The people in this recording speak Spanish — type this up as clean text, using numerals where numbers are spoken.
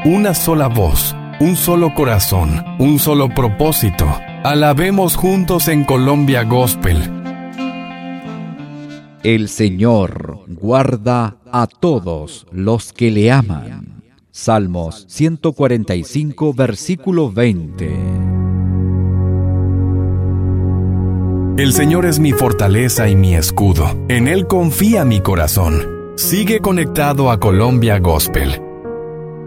una sola voz, un solo corazón, un solo propósito. Alabemos juntos en Colombia Gospel. El Señor guarda a todos los que le aman. Salmos 145, versículo 20. El Señor es mi fortaleza y mi escudo. En Él confía mi corazón. Sigue conectado a Colombia Gospel.